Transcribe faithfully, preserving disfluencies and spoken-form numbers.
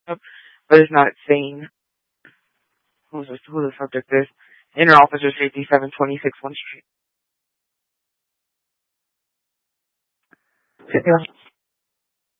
but it's not saying who the, who the subject is. Inner Officer Safety, seven twenty-six one Street.